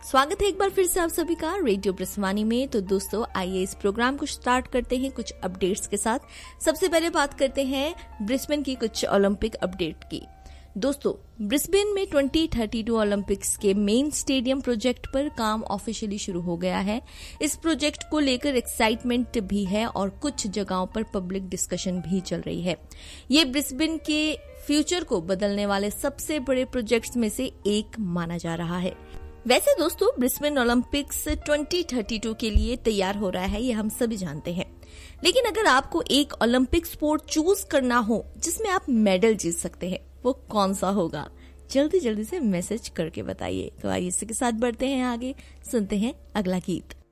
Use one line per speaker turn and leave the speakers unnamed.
स्वागत है एक बार फिर से आप सभी का रेडियो ब्रिस्वानी में। तो दोस्तों आइए इस प्रोग्राम को स्टार्ट करते हैं कुछ अपडेट्स के साथ। सबसे पहले बात करते हैं ब्रिस्बेन की कुछ ओलंपिक अपडेट की। दोस्तों ब्रिस्बेन में 2032 ओलंपिक्स के मेन स्टेडियम प्रोजेक्ट पर काम ऑफिशियली शुरू हो गया है। इस प्रोजेक्ट को लेकर एक्साइटमेंट भी है और कुछ जगहों पर पब्लिक डिस्कशन भी चल रही है। ये ब्रिस्बेन के फ्यूचर को बदलने वाले सबसे बड़े प्रोजेक्ट्स में से एक माना जा रहा है। वैसे दोस्तों ब्रिस्बेन ओलंपिक्स 2032 के लिए तैयार हो रहा है, ये हम सभी जानते हैं। लेकिन अगर आपको एक ओलंपिक स्पोर्ट चूज करना हो जिसमें आप मेडल जीत सकते हैं, वो कौन सा होगा? जल्दी जल्दी से मैसेज करके बताइए। तो आइए इसी के साथ बढ़ते हैं आगे, सुनते हैं अगला गीत।